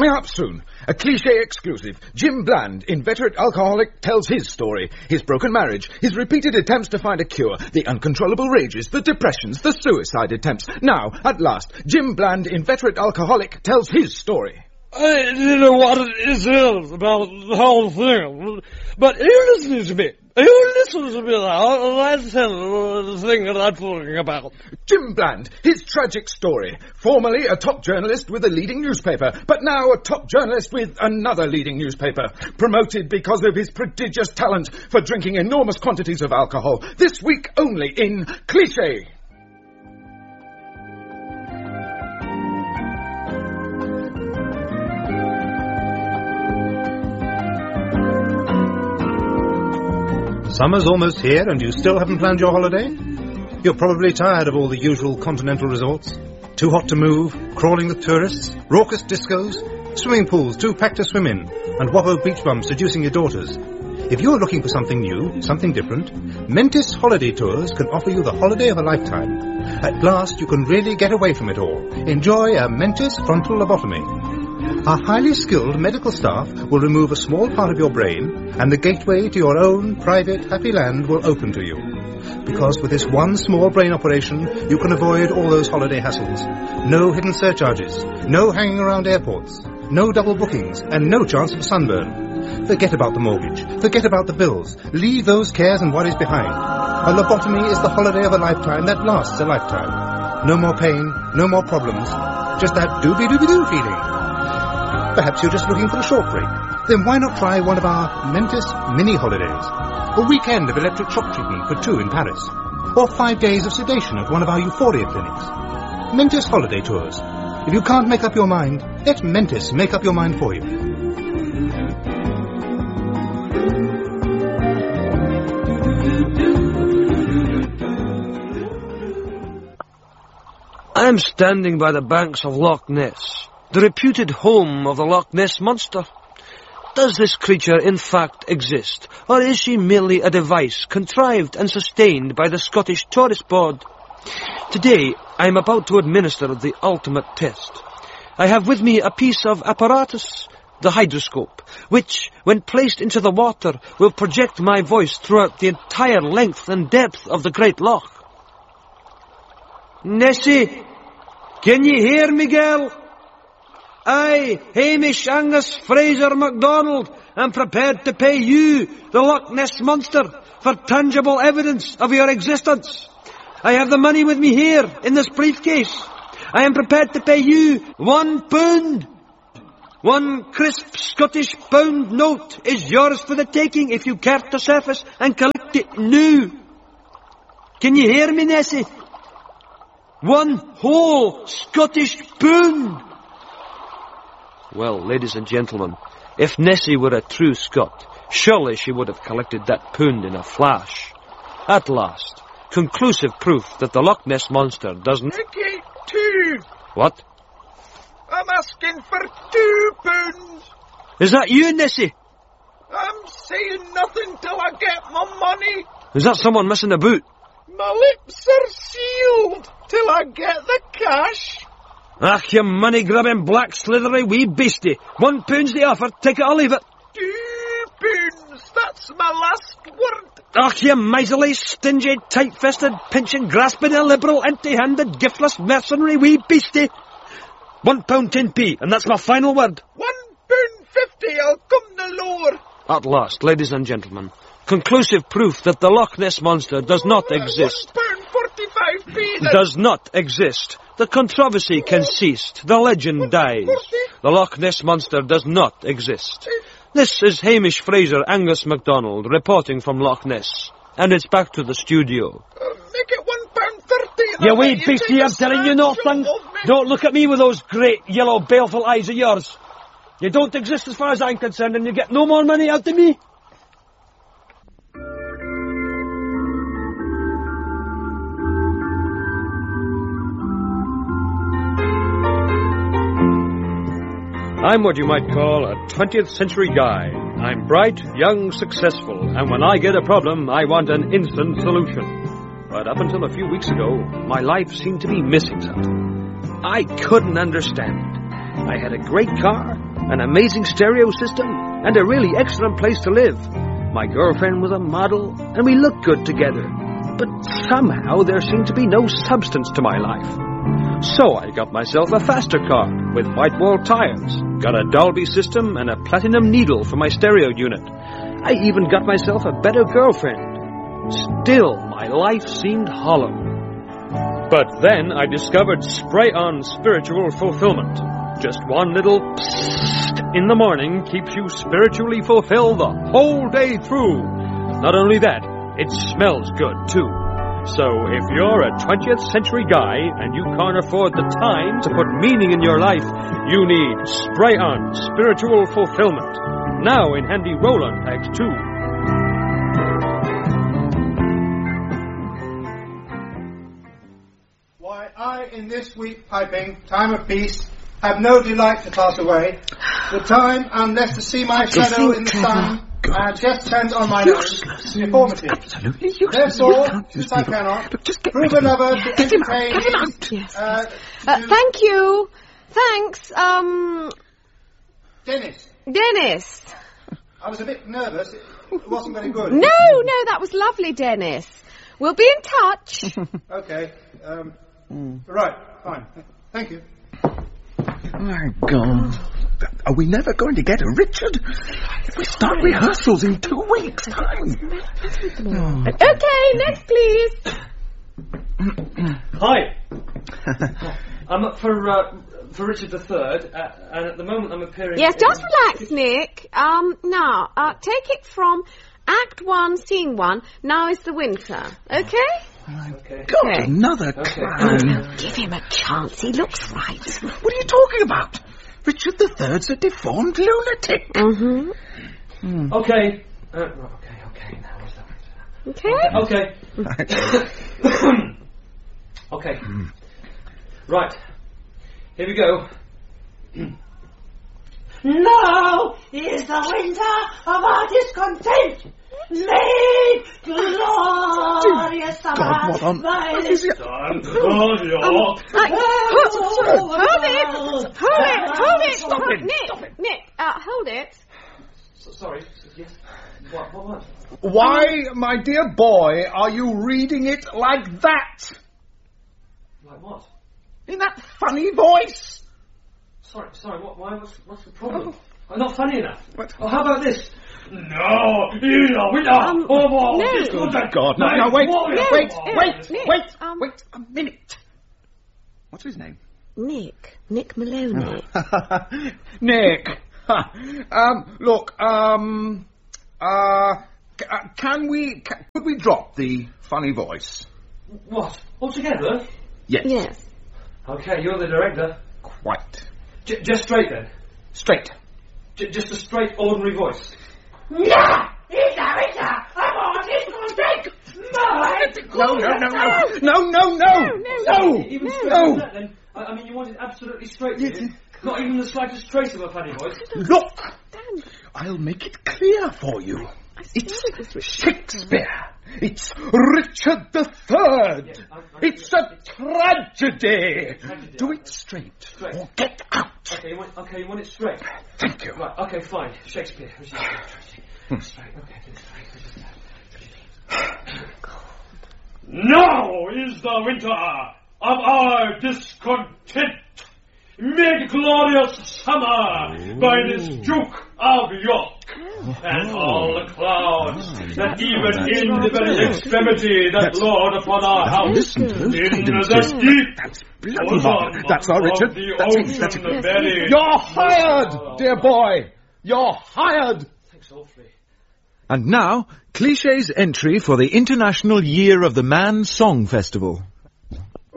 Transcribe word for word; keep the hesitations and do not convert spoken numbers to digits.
Coming up soon, a cliché exclusive. Jim Bland, inveterate alcoholic, tells his story. His broken marriage, his repeated attempts to find a cure, the uncontrollable rages, the depressions, the suicide attempts. Now, at last, Jim Bland, inveterate alcoholic, tells his story. I don't know what it is about the whole thing, but you listen to me. You listen to me now, and I tell the thing that I'm talking about. Jim Bland, his tragic story. Formerly a top journalist with a leading newspaper, but now a top journalist with another leading newspaper. Promoted because of his prodigious talent for drinking enormous quantities of alcohol. This week only in Cliché. Summer's almost here and you still haven't planned your holiday? You're probably tired of all the usual continental resorts. Too hot to move, crawling with tourists, raucous discos, swimming pools too packed to swim in, and Wappo beach bums seducing your daughters. If you're looking for something new, something different, Mentis Holiday Tours can offer you the holiday of a lifetime. At last you can really get away from it all. Enjoy a Mentis frontal lobotomy. Our highly skilled medical staff will remove a small part of your brain, and the gateway to your own private happy land will open to you. Because with this one small brain operation, you can avoid all those holiday hassles. No hidden surcharges, no hanging around airports, no double bookings, and no chance of sunburn. Forget about the mortgage, forget about the bills, leave those cares and worries behind. A lobotomy is the holiday of a lifetime that lasts a lifetime. No more pain, no more problems, just that doobie-doobie-doo feeling. Perhaps you're just looking for a short break. Then why not try one of our Mentis mini holidays? A weekend of electric shock treatment for two in Paris. Or five days of sedation at one of our Euphoria clinics. Mentis holiday tours. If you can't make up your mind, let Mentis make up your mind for you. I am standing by the banks of Loch Ness, the reputed home of the Loch Ness Monster. Does this creature in fact exist, or is she merely a device contrived and sustained by the Scottish Tourist Board? Today, I am about to administer the ultimate test. I have with me a piece of apparatus, the hydroscope, which, when placed into the water, will project my voice throughout the entire length and depth of the Great Loch. Nessie, can you hear me, girl? I, Hamish Angus Fraser MacDonald, am prepared to pay you, the Loch Ness Monster, for tangible evidence of your existence. I have the money with me here, in this briefcase. I am prepared to pay you one pound. One crisp Scottish pound note is yours for the taking if you care to surface and collect it now. Can you hear me, Nessie? One whole Scottish pound. Well, ladies and gentlemen, if Nessie were a true Scot, surely she would have collected that pound in a flash. At last, conclusive proof that the Loch Ness Monster doesn't... Okay, two. What? I'm asking for two pounds. Is that you, Nessie? I'm saying nothing till I get my money. Is that someone missing a boot? My lips are sealed till I get the cash. Ach, you money-grabbing, black, slithery wee beastie. One pound's the offer, take it or leave it. Two pounds, that's my last word. Ach, you miserly, stingy, tight-fisted, pinching, grasping, illiberal, empty-handed, giftless, mercenary wee beastie. One pound ten p, and that's my final word. One pound fifty, I'll come no lower. At last, ladies and gentlemen, conclusive proof that the Loch Ness Monster does not exist. One pound forty-five p. Does not exist. The controversy can cease. The legend dies. The Loch Ness Monster does not exist. This is Hamish Fraser Angus MacDonald reporting from Loch Ness. And it's back to the studio. Uh, make it one pound thirty. You wee beastie, I'm telling you nothing. Don't look at me with those great yellow baleful eyes of yours. You don't exist as far as I'm concerned, and you get no more money out of me. I'm what you might call a twentieth century guy. I'm bright, young, successful, and when I get a problem, I want an instant solution. But up until a few weeks ago, my life seemed to be missing something. I couldn't understand it. I had a great car, an amazing stereo system, and a really excellent place to live. My girlfriend was a model, and we looked good together. But somehow there seemed to be no substance to my life. So I got myself a faster car with white wall tires, got a Dolby system and a platinum needle for my stereo unit. I even got myself a better girlfriend. Still, my life seemed hollow. But then I discovered Spray-On Spiritual Fulfillment. Just one little psst in the morning keeps you spiritually fulfilled the whole day through. Not only that, it smells good too. So if you're a twentieth century guy and you can't afford the time to put meaning in your life, you need Spray-On Spiritual Fulfillment. Now in handy roll-on packs too. Why, I in this week piping, time of peace, have no delight to pass away. The time, unless to see my shadow in the sun, I have just turned on my nose. Deformity. Absolutely useless. Therefore, since I cannot, Just get prove rid of him. another to Get him out, entertain get him out. his, Yes. uh, Uh, to- thank you. Thanks, um, Dennis. Dennis. I was a bit nervous. It wasn't very good. No, no, that was lovely, Dennis. We'll be in touch. Okay. Um, Right. Fine. Thank you. My God. Are we never going to get a Richard? We start rehearsals in two weeks' time. Okay, next, please. Hi. I'm up for uh, for Richard the Third, uh, and at the moment I'm appearing... Yes, in- just relax, Nick. Um, now, uh, take it from Act One, Scene One. Now is the winter. Okay? Okay. God, Okay. another Okay. clown. Give him a chance. He looks right. What are you talking about? Richard the Third's a deformed lunatic. Mm-hmm. Okay. Uh, right, okay, okay. Now is that Okay? Okay. Okay. Right. Here we go. Now is the winter of our discontent. Make glorious summer. God, what on thy earth is it? Right, hold, hold it. Hold it. Hold it. Stop it. Nick, Stop it. Nick, uh, hold it. So, sorry. Yes. What? What? What? Why, my dear boy, are you reading it like that? Like what? In that funny voice? Sorry. Sorry. What? Why? What's, what's the problem? I'm not funny enough. What? Oh, how about this? No, you know, we know. Um, oh, oh, no. this Good good God, no, no, wait, What? wait, no, wait, Nick, wait, um, wait a minute. What's his name? Nick. Nick Maloney. Nick. Ha. Um, look, um, uh, c- uh, can we, ca- could we drop the funny voice? What? Altogether? Yes. Yes. Okay, you're the director. Quite. J- just straight then. Straight. J- just a straight, ordinary voice. Yeah, it's the winter of our discontent. No, no, no, no, no, no, no, no, Even straighter no. than that, then. I, I mean, you want it absolutely straight, did you? Not even the slightest trace of a funny voice. Look, I'll make it clear for you. It's Shakespeare. It's Richard the Third. Yeah, I- I- It's a tragedy. Tragedy, Do I- it straight Straight. or get out. Okay, you want, okay, you want it straight. Thank you. Right, okay, fine. Shakespeare. Which is straight. Okay, do it straight. Now is the winter of our discontent. Made glorious summer by this Duke of York. And all the clouds that even in the very extremity that lord upon our house. Listen to those In cadences. the deep That's bloody bosom hard. That's all, of Richard. the That's it. ocean That's it. buried. You're hired, dear boy. You're hired. Thanks awfully. And now, Cliché's entry for the International Year of the Man Song Festival.